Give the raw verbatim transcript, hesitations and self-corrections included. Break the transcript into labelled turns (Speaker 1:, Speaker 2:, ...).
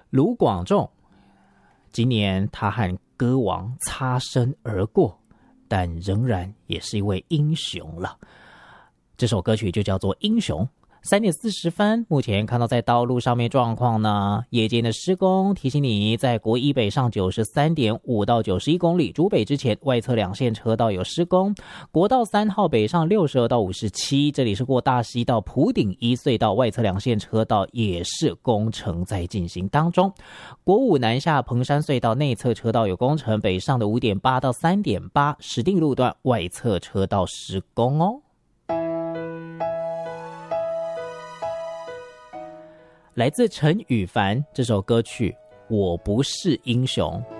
Speaker 1: 卢广仲，今年他和歌王擦身而过，但仍然也是一位英雄了。这首歌曲就叫做《英雄》。三点四十分，目前看到在道路上面状况呢，夜间的施工提醒你，在国一北上九十三点五到九十一公里，竹北之前外侧两线车道有施工。国道三号北上六十二到五十七，这里是过大溪到埔顶一隧道外侧两线车道也是工程在进行当中。国五南下彭山隧道内侧车道有工程，北上的五点八到三点八，石碇路段外侧车道施工哦。来自陈羽凡这首歌曲《我不是英雄》。